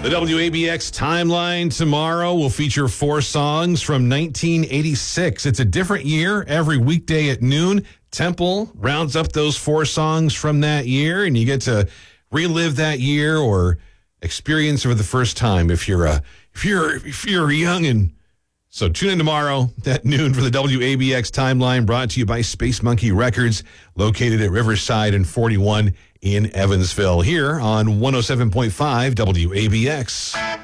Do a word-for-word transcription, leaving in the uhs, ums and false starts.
The W A B X timeline tomorrow will feature four songs from nineteen eighty-six. It's a different year every weekday at noon. Temple rounds up those four songs from that year, and you get to relive that year or experience for the first time if you're a if you're if you're young. And so tune in tomorrow at noon for the W A B X timeline, brought to you by Space Monkey Records, located at Riverside and forty-one in Evansville, here on one oh seven point five W A B X.